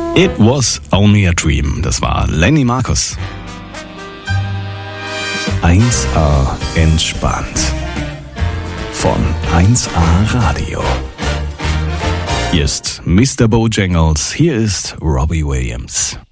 It was only a dream. Das war Lenny Marcus. 1A entspannt. Von 1A Radio. Hier ist Mr. Bojangles, hier ist Robbie Williams.